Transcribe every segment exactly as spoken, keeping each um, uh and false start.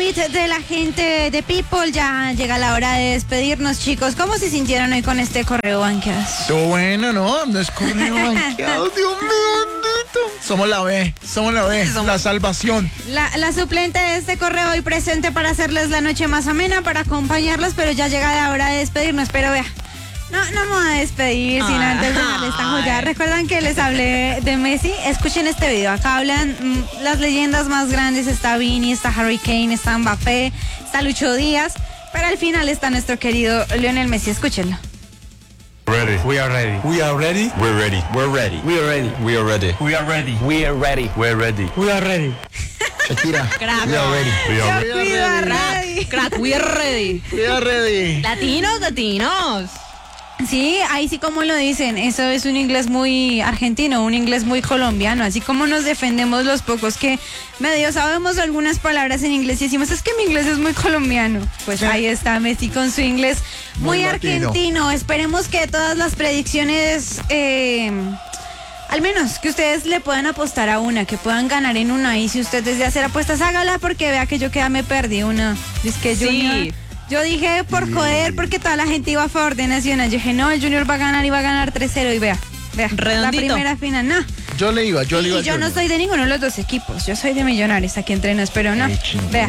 tweet de la gente de People. Ya llega la hora de despedirnos, chicos. ¿Cómo se sintieron hoy con este correo banqueado? Todo bueno, ¿no? No es correo banqueado, Dios mío, bendito. Somos la B, somos la B, somos la salvación. La, la suplente de este correo hoy presente para hacerles la noche más amena, para acompañarlos, pero ya llega la hora de despedirnos. Pero vea, no, no me voy a despedir sin antes dejarles esta joya. ¿Recuerdan que les hablé de Messi? Escuchen este video. Acá hablan mmm, las leyendas más grandes. Está Vini, está Harry Kane, está Mbappé, está Lucho Díaz. Pero al final está nuestro querido Lionel Messi. Escúchenlo. Ready. We are ready. We are ready. We're ready. We're ready. We are ready. We are ready. We are ready. We are ready. We're ready. We are ready. Shakira. Crack. We are ready. We are Yo ready. cuido a Crack, Ray. crack, we are ready. We are ready. Latinos, latinos. Sí, ahí sí como lo dicen, eso es un inglés muy argentino, un inglés muy colombiano, así como nos defendemos los pocos que medio sabemos algunas palabras en inglés y decimos, es que mi inglés es muy colombiano. Pues ahí está Messi con su inglés muy, Muy latino. argentino. Esperemos que todas las predicciones, eh, al menos que ustedes le puedan apostar a una, que puedan ganar en una, y si usted desea hacer apuestas, hágala, porque vea que yo que ya me perdí una. Dice que Sí. Junior... Yo dije por joder, porque toda la gente iba a favor de Nacional. Yo dije, no, el Junior va a ganar y va a ganar tres cero. Y vea, vea, Redondito. la primera final, no. Yo le iba, yo le iba. Y yo no soy de ninguno de los dos equipos. Yo soy de Millonarios, aquí entrenos, pero no. Vea.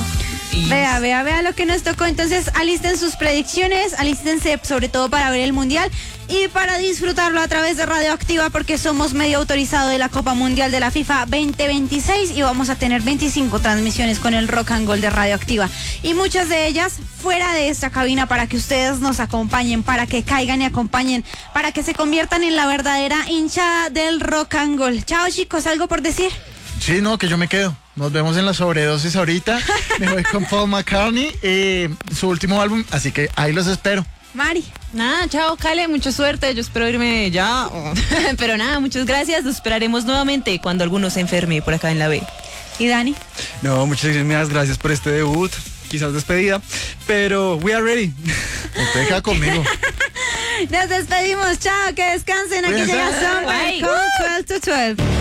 Vea, vea, vea lo que nos tocó. Entonces, alisten sus predicciones, alístense sobre todo para ver el Mundial y para disfrutarlo a través de Radioactiva, porque somos medio autorizado de la Copa Mundial de la FIFA veinte veintiséis y vamos a tener veinticinco transmisiones con el Rock and Gold de Radioactiva. Y muchas de ellas fuera de esta cabina para que ustedes nos acompañen, para que caigan y acompañen, para que se conviertan en la verdadera hinchada del Rock and Gold. Chao, chicos, ¿algo por decir? Sí, no, que yo me quedo. Nos vemos en la sobredosis ahorita. Me voy con Paul McCartney, eh, su último álbum, así que ahí los espero. Mari. Nada, chao, Cale, mucha suerte. Yo espero irme ya. Pero nada, muchas gracias. Los esperaremos nuevamente cuando alguno se enferme por acá en la B. ¿Y Dani? No, muchísimas gracias por este debut. Quizás despedida, pero we are ready. Usted queda conmigo. Nos despedimos, chao, que descansen. Aquí Cuídense. llega Summer Bye. con doce to doce.